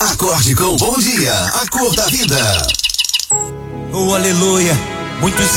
Acorde com Bom Dia, a cor da vida. Oh, aleluia. Muitos